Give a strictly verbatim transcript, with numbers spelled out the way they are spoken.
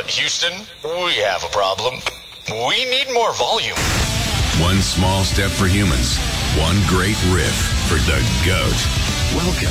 but Houston, we have a problem. We need more volume. One small step for humans, one great riff for the GOAT. Welcome